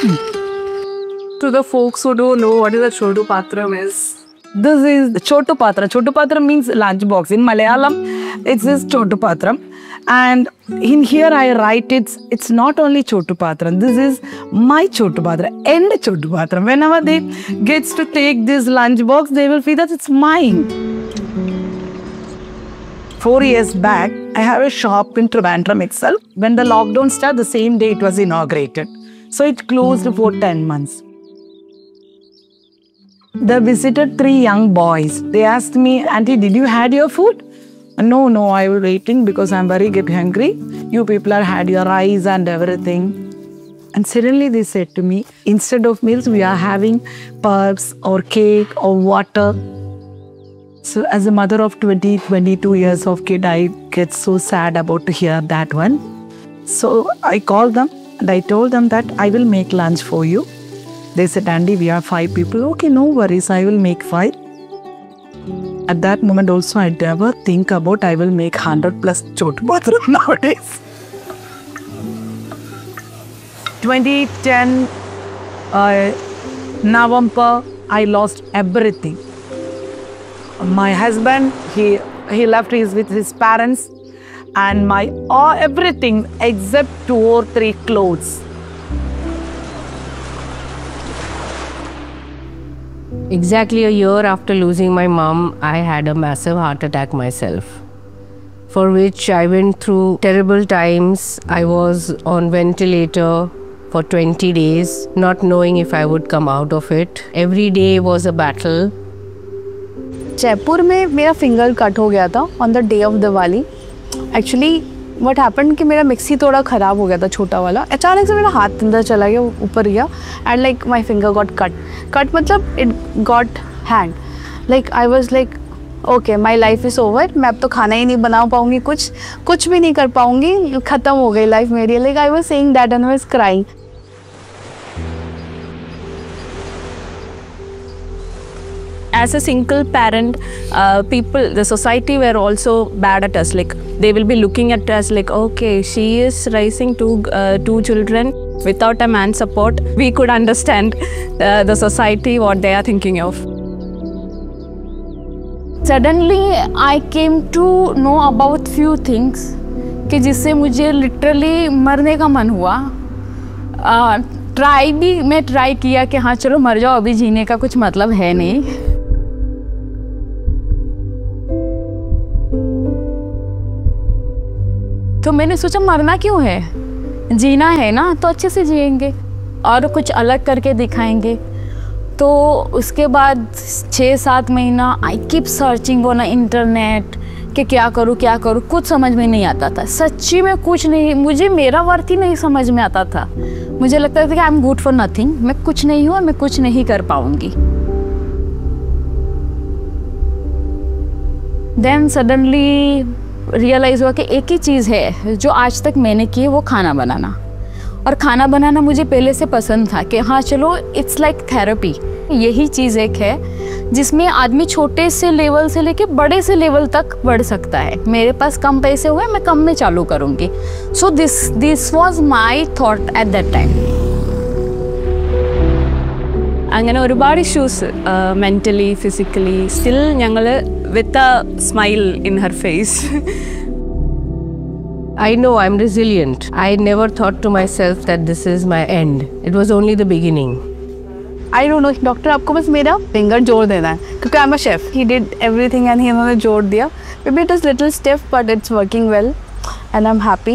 To the folks who don't know what is a Chotu Patram is, this is Chotu Patra. Chotu Patra means lunch box. In Malayalam, it is Chotu Patram. And in here I write it's not only Chotu Patram. This is my Chotu Patra. End Chotu Patram. Whenever they gets to take this lunch box, they will feel that it's mine. 4 years back, I have a shop in Trivandrum itself. When the lockdown started, the same day it was inaugurated. So it closed for 10 months. They visited 3 young boys. They asked me, Auntie, did you had your food? No, I was waiting because I'm very hungry. You people are had your rice and everything. And suddenly they said to me, instead of meals, we are having puffs or cake or water. So as a mother of 22 years of kid, I get so sad about to hear that one. So I called them and I told them that I will make lunch for you. They said, Andy, we are 5 people. Okay, no worries, I will make 5. At that moment also, I never think about I will make 100 plus Chotu Patram nowadays. 2010 November, I lost everything. My husband, he left with his parents, and my everything except 2 or 3 clothes. Exactly a year after losing my mom, I had a massive heart attack myself, for which I went through terrible times. I was on ventilator for 20 days, not knowing if I would come out of it. Every day was a battle. Jaipur में मेरा finger cut हो गया था on the day of Diwali. Actually, what happened कि मेरा mixie थोड़ा ख़राब हो गया था छोटा वाला. अचानक से मेरा हाथ अंदर चला गया, ऊपर गया, and like my finger got cut. Cut मतलब it got hanged. Like I was like, okay, my life is over. मैं अब तो खाना ही नहीं बना पाऊँगी, कुछ भी नहीं कर पाऊँगी, ख़त्म हो गई लाइफ मेरी. Like I was saying that and I was crying. As a single parent, the society were also bad at us. Like they will be looking at us like, okay, she is raising two children without a man's support. We could understand the society, what they are thinking of. Suddenly, I came to know about few things कि जिससे मुझे literally मरने का मन हुआ. मैं try किया कि हाँ चलो मर जाओ, अभी जीने का कुछ मतलब है नहीं. तो मैंने सोचा मरना क्यों है, जीना है ना, तो अच्छे से जिएंगे और कुछ अलग करके दिखाएंगे. तो उसके बाद 6-7 महीना I keep searching on internet कि क्या करूँ, कुछ समझ में नहीं आता था. सच्ची में कुछ नहीं, मुझे मेरा वर्थ ही नहीं समझ में आता था. मुझे लगता था कि I am good for nothing, मैं कुछ नहीं हूँ और मैं कुछ नहीं कर पाऊँगी. देन सडनली रियलाइज़ हुआ कि एक ही चीज़ है जो आज तक मैंने की, वो खाना बनाना. और खाना बनाना मुझे पहले से पसंद था कि हाँ चलो इट्स लाइक थेरेपी. यही चीज़ एक है जिसमें आदमी छोटे से लेवल से लेके बड़े से लेवल तक बढ़ सकता है. मेरे पास कम पैसे हुए, मैं कम में चालू करूँगी. So this was my thought at that time. അങ്ങനെ ഒരുപാട് ഇഷ്യൂസ് മെൻ്റലി ഫിസിക്കലി സ്റ്റിൽ ഞങ്ങൾ with a smile in her face. I know I'm resilient. I never thought to myself that this is my end. It was only the beginning. I don't know, doctor आपको बस मेरा finger जोड़ देना है क्योंकि I am a chef. He did everything and उन्होंने जोड़ दिया. May be it is little stiff but it's working well and I am happy.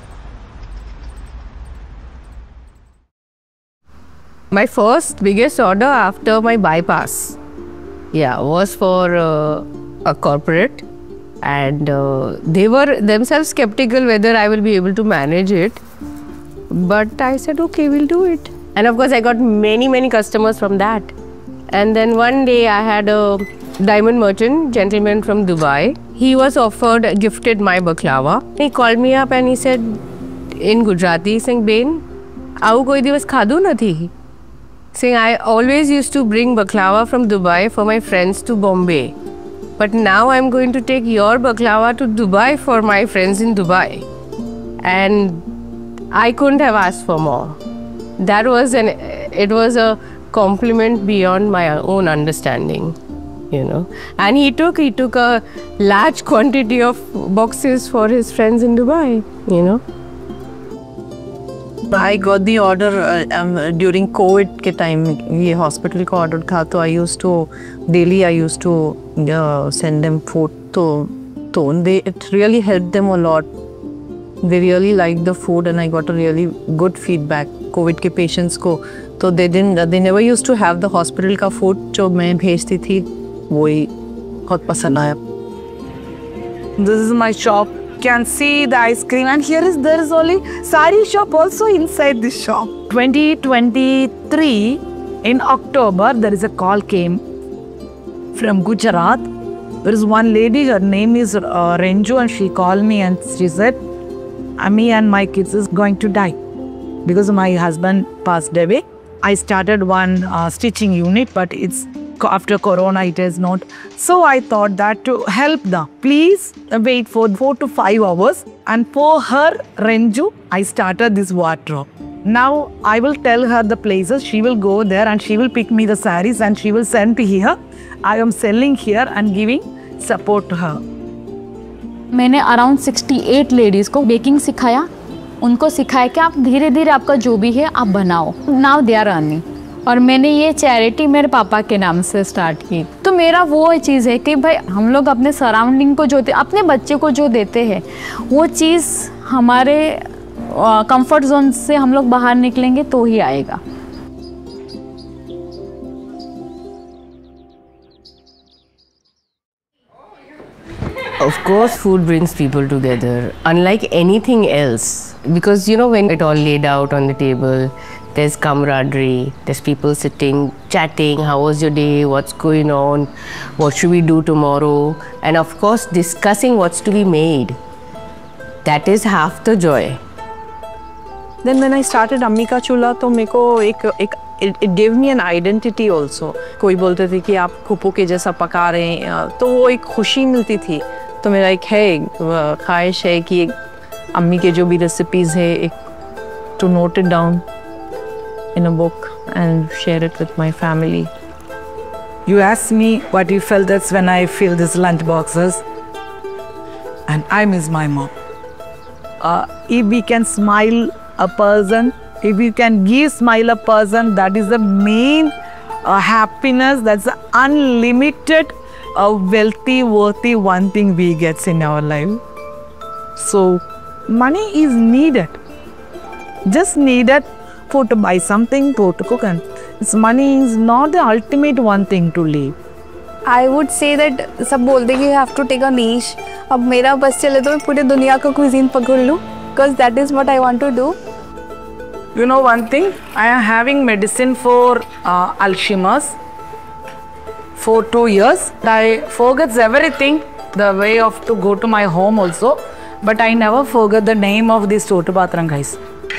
My first biggest order after my bypass, was for a corporate, and they were themselves skeptical whether I will be able to manage it. But I said, okay, we'll do it. And of course, I got many customers from that. And then one day I had a diamond merchant gentleman from Dubai. He was gifted my baklava. He called me up and he said in Gujarati, saying, "Ben, aau koi divas khadu nathi." Saying, I always used to bring baklava from Dubai for my friends to Bombay. But now I'm going to take your baklava to Dubai for my friends in Dubai. And I couldn't have asked for more. that was it was a compliment beyond my own understanding, you know. And he took a large quantity of boxes for his friends in Dubai, you know. I got the order during COVID के time ये hospital का order था, तो I used to send them food, तो it really helped them a lot. They really liked the food and I got a really good feedback COVID के patients को. तो they never used to have the hospital का food जो मैं भेजती थी, वही बहुत पसंद आया. This is my shop. Can see the ice cream, and there is only sari shop also inside this shop. 2023 in October, there is a call came from Gujarat. There is one lady, her name is Renju, and she called me and she said, me and my kids is going to die because my husband passed away. I started one stitching unit, but it's after Corona, it is not. So I thought that to help them, please wait for 4 to 5 hours. And for her, Renju, I started this wardrobe. Now I will tell her the places. She will go there and she will pick me the saris and she will send to here. I am selling here and giving support to her. मैंने around 68 ladies को baking सिखाया, उनको सिखाया कि आप धीरे धीरे आपका जो भी है आप बनाओ. Now they are earning. और मैंने ये चैरिटी मेरे पापा के नाम से स्टार्ट की. तो मेरा वो चीज़ है कि भाई हम लोग अपने सराउंडिंग को जो अपने बच्चे को जो देते हैं वो चीज़ हमारे कंफर्ट जोन से हम लोग बाहर निकलेंगे तो ही आएगा. Of course, food brings people together, unlike anything else. Because, you know, when it all laid out on the table, there's camaraderie, there's people sitting, chatting, how was your day, what's going on, what should we do tomorrow, and of course, discussing what's to be made. That is half the joy. Then when I started Ammi Ka Chulha, तो मेरे को it gave me an identity also. कोई बोलते थे कि आप फूफू के जैसा पका रहे हैं, तो वो एक खुशी मिलती थी. तो मेरा एक है ख्वाहिश है कि अम्मी के जो भी रेसिपीज़ है एक to note it down in a book and share it with my family. You asked me what you felt. That's when I feel these lunch boxes, and I miss my mom. If we can smile a person, if we can give smile a person, that is the main happiness. That's the unlimited, wealthy, worthy one thing we get in our life. So money is needed, just needed for to buy something, for to cook, and this money is not the ultimate one thing to live. I would say that सब बोलते कि you have to take a niche. अब मेरा बस चले तो मैं पूरी दुनिया का cuisine पकड़ लूँ, because that is what I want to do. You know one thing, I am having medicine for Alzheimer's for 2 years. I forget everything, the way of to go to my home also, but I never forget the name of this Chotupatram guys.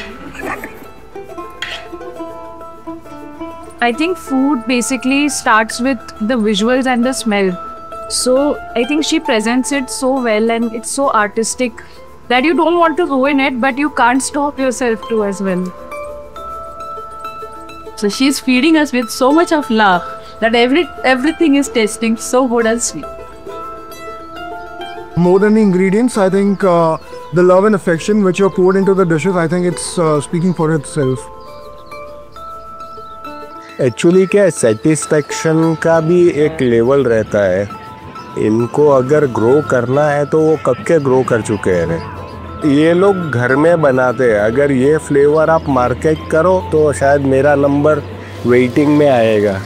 I think food basically starts with the visuals and the smell. So I think she presents it so well and it's so artistic that you don't want to ruin it, but you can't stop yourself too as well. So she's feeding us with so much of love that everything is tasting so good and sweet. More than the ingredients, I think the love and affection which are poured into the dishes, I think it's speaking for itself. Actually क्या है, satisfaction का भी एक level रहता है. इनको अगर grow करना है तो वो कब के ग्रो कर चुके हैं. ये लोग घर में बनाते हैं. अगर ये फ्लेवर आप मार्केट करो तो शायद मेरा नंबर वेटिंग में आएगा.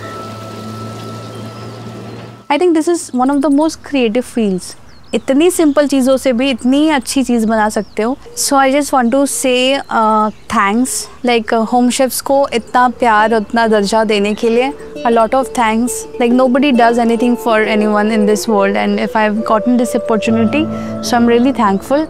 I think this is one of the most creative fields. इतनी सिंपल चीज़ों से भी इतनी अच्छी चीज़ बना सकते हो. सो आई जस्ट वांट टू से थैंक्स, लाइक होम शेफ्स को इतना प्यार उतना दर्जा देने के लिए. a lot of thanks. Like nobody does anything for anyone in this world, and if I've gotten this opportunity, so I'm really thankful.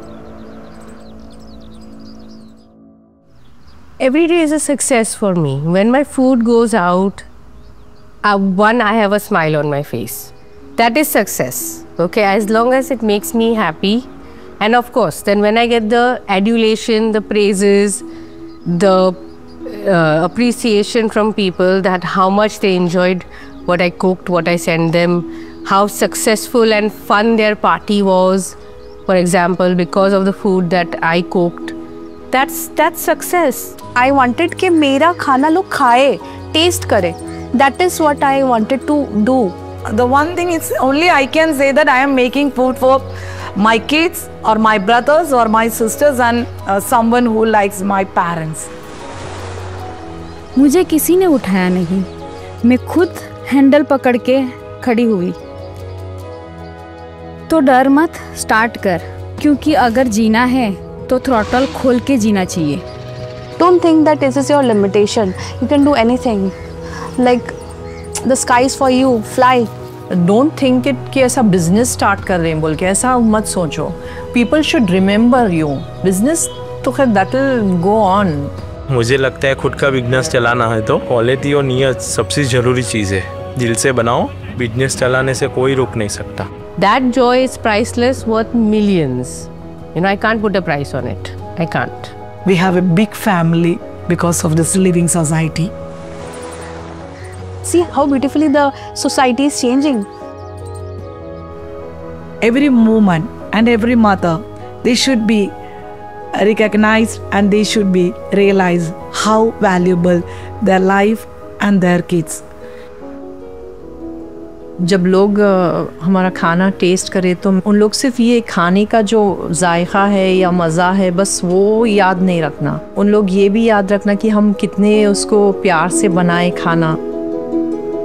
Every day is a success for me. When my food goes out, I have a smile on my face. That is success. Okay, as long as it makes me happy. And of course, then when I get the adulation, the praises, the appreciation from people that how much they enjoyed what I cooked, what I sent them, how successful and fun their party was, for example, because of the food that I cooked. That's success. I wanted कि मेरा खाना लोग खाए, taste करे. That is what I wanted to do. The one thing is only I can say that I am making food for my kids or my brothers or my sisters and someone who likes my parents. मुझे किसी ने उठाया नहीं, मैं खुद handle पकड़ के खड़ी हुई। तो डर मत, स्टार्ट कर, क्योंकि अगर जीना है तो थ्रॉटल खोल के जीना चाहिए। Don't think that this is your limitation. You can do anything. Like the sky is for you. Fly. Don't think it कि ऐसा business start कर रहे हैं बोल के, ऐसा मत सोचो. People should remember you. Business तो खैर that will go on. मुझे लगता है खुद का बिजनेस चलाना है तो क्वालिटी और नियत सबसे ज़रूरी चीज़ है। दिल से बनाओ, बिजनेस चलाने से कोई रोक नहीं सकता। That joy is priceless, worth millions. You know, I can't put a price on it. I can't. We have a big family because of this living society. See how beautifully the society is changing. Every woman and every mother, they should be recognized and they should be realized how valuable their life and their kids. जब लोग हमारा खाना test करे तो उन लोग सिर्फ ये खाने का जो जायका है या मज़ा है बस वो याद नहीं रखना, उन लोग ये भी याद रखना कि हम कितने उसको प्यार से बनाए खाना।